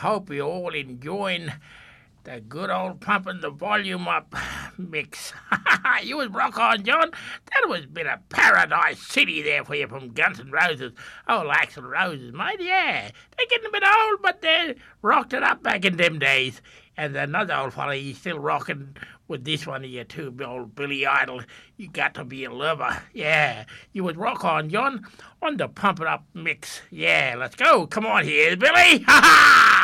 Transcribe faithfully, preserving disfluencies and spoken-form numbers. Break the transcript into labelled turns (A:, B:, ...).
A: hope you're all enjoying the good old pumping the volume up mix. You was rock on, John. That was a bit of Paradise City there for you from Guns N' Roses. Oh, Axl Roses, mate, yeah. They're getting a bit old, but they rocked it up back in them days. And another old fella, he's still rocking with this one here too, old Billy Idol. You got to be a lover. Yeah, you would rock on, John, on the Pump It Up mix. Yeah, let's go. Come on here, Billy. Ha ha!